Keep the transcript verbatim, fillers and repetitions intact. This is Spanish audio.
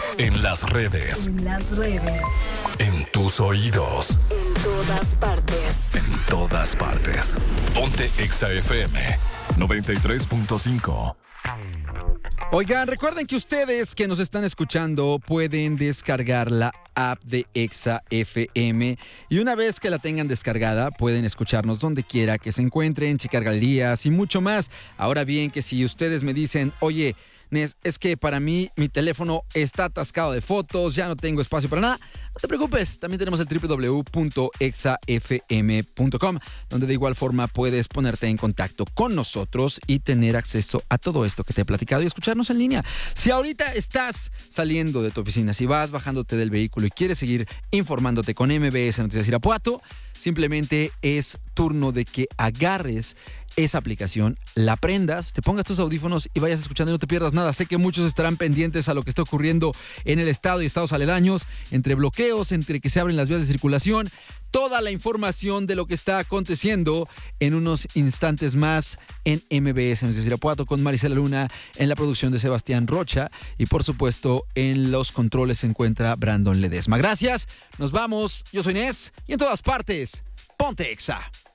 En las redes. En las redes. En tus oídos. En todas partes. En todas partes. Ponte Exa F M noventa y tres punto cinco. Oigan, recuerden que ustedes que nos están escuchando pueden descargar la app de Exa F M y una vez que la tengan descargada pueden escucharnos donde quiera que se encuentren, checar galerías y mucho más. Ahora bien, que si ustedes me dicen, oye, Nes, es que para mí mi teléfono está atascado de fotos, ya no tengo espacio para nada, no te preocupes, también tenemos el doble u doble u doble u punto exa f m punto com, donde de igual forma puedes ponerte en contacto con nosotros y tener acceso a todo esto que te he platicado y escucharnos en línea. Si ahorita estás saliendo de tu oficina, si vas bajándote del vehículo y quieres seguir informándote con M B S Noticias Irapuato, simplemente es turno de que agarres esa aplicación, la prendas, te pongas tus audífonos y vayas escuchando y no te pierdas nada. Sé que muchos estarán pendientes a lo que está ocurriendo en el estado y estados aledaños, entre bloqueos, entre que se abren las vías de circulación. Toda la información de lo que está aconteciendo en unos instantes más en M B S Noticias Irapuato con Marisela Luna, en la producción de Sebastián Rocha y por supuesto en los controles se encuentra Brandon Ledesma. Gracias, nos vamos, yo soy Nes y en todas partes, ponte Exa.